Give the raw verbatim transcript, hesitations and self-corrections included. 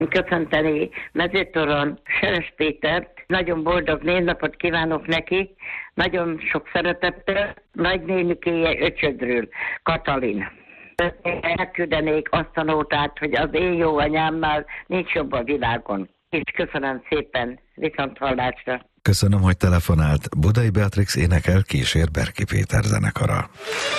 Köszönteni Mezőtoron Seres Pétert, nagyon boldog névnapot kívánok neki, nagyon sok szeretettel, nagynénikéje Öcsödről, Katalin. Elküldenék azt a nótát, hogy az én jó anyámmal nincs jobb a világon. És köszönöm szépen, viszonthallásra. Köszönöm, hogy telefonált. Budai Beatrix énekel, kísér Berki Péter zenekara.